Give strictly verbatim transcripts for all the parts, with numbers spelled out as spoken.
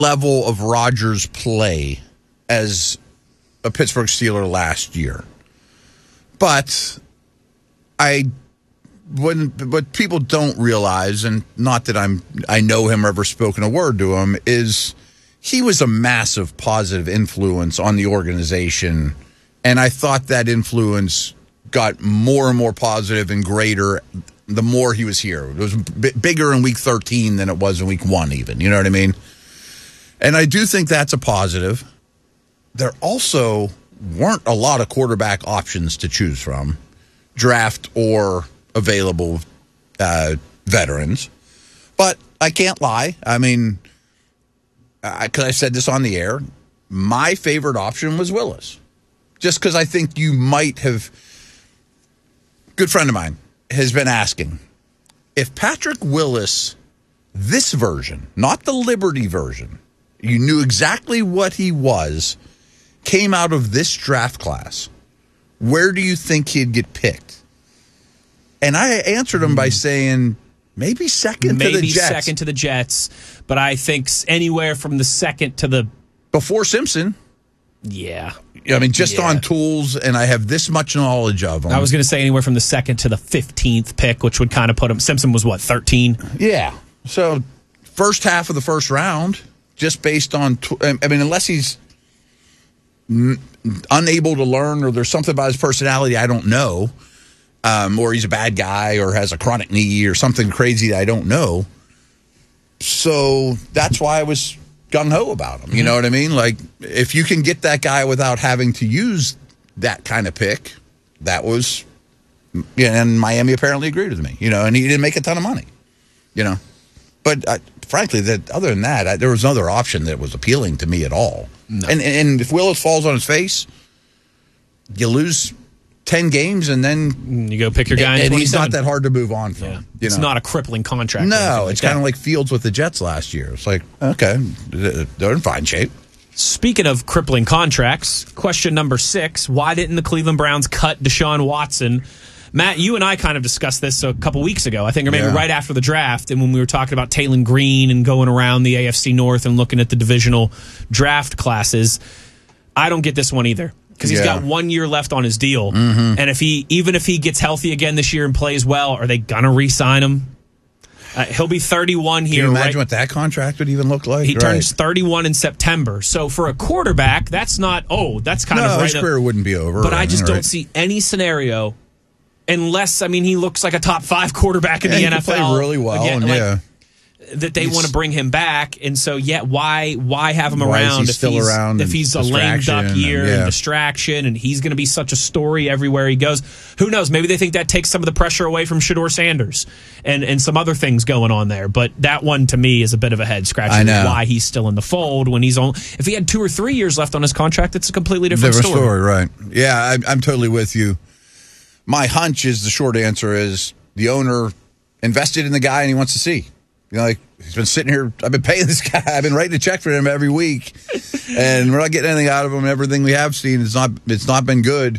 level of Rodgers' play as a Pittsburgh Steeler last year. But I, when, what people don't realize, and not that I'm, I know him or ever spoken a word to him, is he was a massive positive influence on the organization. And I thought that influence got more and more positive and greater the more he was here. It was b- bigger in week thirteen than it was in week one even. You know what I mean? And I do think that's a positive. There also weren't a lot of quarterback options to choose from, draft or available uh, veterans. But I can't lie. I mean, because I, I said this on the air, my favorite option was Willis. Just because I think you might have, good friend of mine has been asking, if Patrick Willis, this version, not the Liberty version, you knew exactly what he was, came out of this draft class, where do you think he'd get picked? And I answered him by saying maybe second maybe to the Jets. Maybe second to the Jets, but I think anywhere from the second to the... Before Simpson. Yeah. I mean, just yeah. on tools, and I have this much knowledge of them. I was going to say anywhere from the second to the fifteenth pick, which would kind of put him... Simpson was, what, thirteen? Yeah. So, first half of the first round, just based on... I mean, unless he's n- unable to learn or there's something about his personality I don't know, um, or he's a bad guy or has a chronic knee or something crazy that I don't know. So, that's why I was... gung-ho about him, you know what I mean? Like, if you can get that guy without having to use that kind of pick, that was, yeah, and Miami apparently agreed with me, you know, and he didn't make a ton of money, you know. But uh, frankly, that other than that, I, there was no other option that was appealing to me at all. No. And and if Willis falls on his face, you lose ten games, and then you go pick your guy. And, in and he's not that hard to move on from. Yeah. You it's know? not a crippling contract. No, like it's kind of like Fields with the Jets last year. It's like, okay, they're in fine shape. Speaking of crippling contracts, question number six: why didn't the Cleveland Browns cut Deshaun Watson? Matt, you and I kind of discussed this a couple weeks ago, I think, or maybe yeah. right after the draft, and when we were talking about Taylon Green and going around the A F C North and looking at the divisional draft classes. I don't get this one either. Because he's yeah. got one year left on his deal, mm-hmm. and if he even if he gets healthy again this year and plays well, are they gonna re-sign him? Uh, he'll be thirty-one here. Can you imagine right? what that contract would even look like? He right. turns thirty-one in September. So for a quarterback, that's not. Oh, that's kind no, of right. his career up, wouldn't be over. But I just right. don't see any scenario, unless I mean he looks like a top five quarterback in yeah, the he N F L. Can play really well. Again, and like, yeah. that they want to bring him back, and so yeah, why why have him why around is he if still he's around if he's a lame duck year and, yeah. and distraction, and he's going to be such a story everywhere he goes? Who knows? Maybe they think that takes some of the pressure away from Shedeur Sanders and and some other things going on there. But that one to me is a bit of a head scratcher. I know. Why he's still in the fold when he's on? If he had two or three years left on his contract, it's a completely different, different story. story. Right? Yeah, I, I'm totally with you. My hunch is the short answer is the owner invested in the guy and he wants to see. You know, like, he's been sitting here, I've been paying this guy, I've been writing a check for him every week, and we're not getting anything out of him. Everything we have seen, it's not, it's not been good.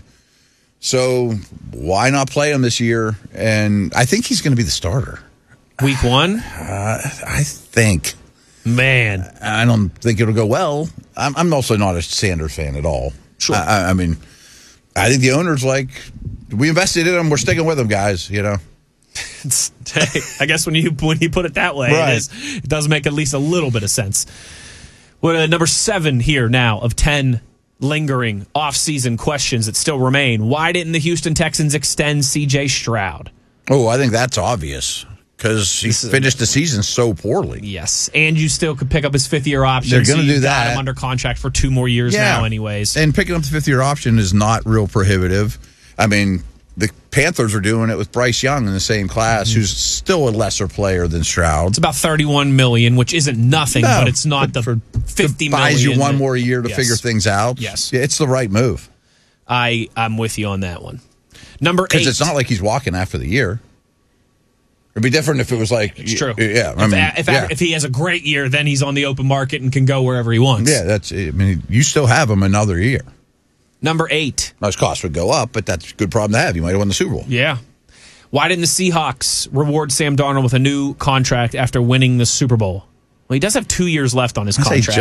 So why not play him this year? And I think he's going to be the starter. Week one? Uh, I think. Man. I don't think it'll go well. I'm, I'm also not a Sanders fan at all. Sure. I, I mean, I think the owner's like, we invested in him, we're sticking with him, guys, you know. Hey, I guess when you when you put it that way, right. it, is, it does make at least a little bit of sense. We're at number seven here now of ten lingering off-season questions that still remain. Why didn't the Houston Texans extend C J Stroud? Oh, I think that's obvious because he this finished is, the season so poorly. Yes, and you still could pick up his fifth-year option. They're going to so do that. Got him under contract for two more years yeah. now anyways. And picking up the fifth-year option is not real prohibitive. I mean, the Panthers are doing it with Bryce Young in the same class, mm-hmm. who's still a lesser player than Stroud. It's about thirty-one million dollars, which isn't nothing, no, but it's not the fifty million dollars. Buys you one more year to yes. figure things out. Yes. It's the right move. I, I'm with you on that one. Number eight. Because it's not like he's walking after the year. It'd be different if it was like... It's true. Yeah. I if, mean, if, yeah. if he has a great year, then he's on the open market and can go wherever he wants. Yeah, that's... I mean, you still have him another year. Number eight. Now, his cost would go up, but that's a good problem to have. You might have won the Super Bowl. Yeah. Why didn't the Seahawks reward Sam Darnold with a new contract after winning the Super Bowl? Well, he does have two years left on his I say contract.